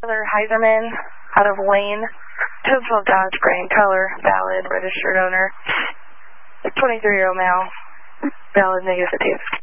Tyler Heiserman out of Wayne, Townsville Dodge, gray in color, valid, registered owner, 23-year-old male, valid, negative 50.